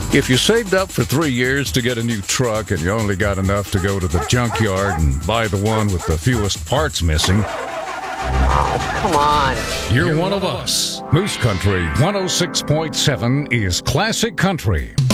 If you saved up for 3 years to get a new truck and you only got enough to go to the junkyard and buy the one with the fewest parts missing, Oh, come on. you're one of us. Moose Country 106.7 is classic country.